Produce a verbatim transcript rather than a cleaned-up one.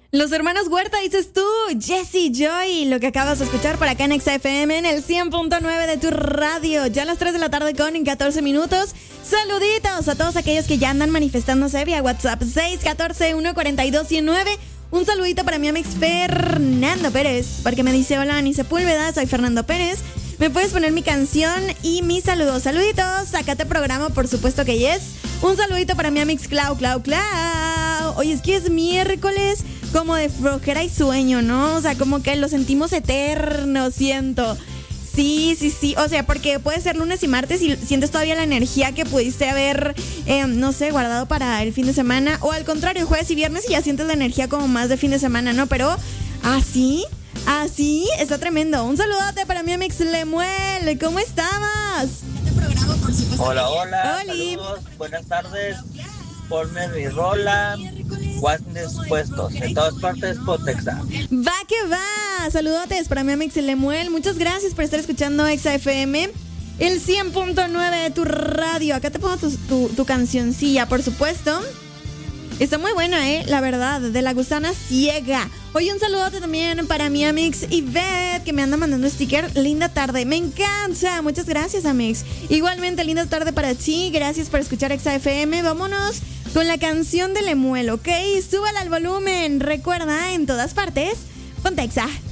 Los hermanos Huerta, dices tú, Jesse Joy, lo que acabas de escuchar por acá en Exa F M en el cien punto nueve de tu radio. Ya a las tres de la tarde con catorce minutos. Saluditos a todos aquellos que ya andan manifestándose vía WhatsApp seis uno cuatro, uno cuatro dos, uno nueve. Un saludito para mi amigo Fernando Pérez, porque me dice: hola, Ani Sepúlveda, soy Fernando Pérez. ¿Me puedes poner mi canción y mis saludos? Saluditos, acá te programo, por supuesto que yes. Un saludito para mi amix Clau, Clau, Clau. Oye, es que es miércoles como de flojera y sueño, ¿no? O sea, como que lo sentimos eterno, siento. Sí, sí, sí. O sea, porque puede ser lunes y martes y sientes todavía la energía que pudiste haber, eh, no sé, guardado para el fin de semana. O al contrario, jueves y viernes y ya sientes la energía como más de fin de semana, ¿no? Pero así... Así, está tremendo. Un saludote para mi amix Lemuel. ¿Cómo estabas? Hola, hola. Oli. Saludos, buenas tardes. Ponme mi rola. Guantes puestos. En todas partes, Potexa. Va que va. Saludotes para mi amix Lemuel. Muchas gracias por estar escuchando Exa F M. El cien punto nueve de tu radio. Acá te pongo tu, tu, tu cancioncilla, por supuesto. Está muy buena, ¿eh? La verdad, de La Gusana Ciega. Oye, un saludote también para mi amix Ivette, que me anda mandando sticker. Linda tarde, me encanta. Muchas gracias, amix. Igualmente, linda tarde para ti. Gracias por escuchar Exa F M. Vámonos con la canción de Lemuel, ¿ok? Súbala al volumen. Recuerda, en todas partes, ponte Exa.